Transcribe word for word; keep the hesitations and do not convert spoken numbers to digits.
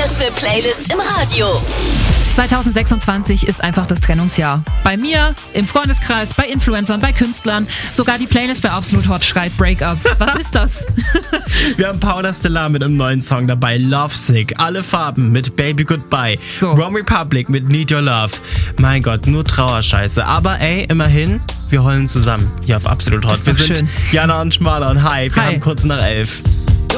beste Playlist im Radio. zwanzig sechsundzwanzig ist einfach das Trennungsjahr. Bei mir, im Freundeskreis, bei Influencern, bei Künstlern. Sogar die Playlist bei Absolut Hot schreit Breakup. Was ist das? Wir haben Paula Stellar mit einem neuen Song dabei, Lovesick. Alle Farben mit Baby Goodbye. So. Rome Republic mit Need Your Love. Mein Gott, nur Trauerscheiße. Aber ey, immerhin, wir heulen zusammen hier auf Absolut Hot. Das ist doch Wir sind schön. Jana und Schmaler und hi, wir Hi. haben kurz nach elf.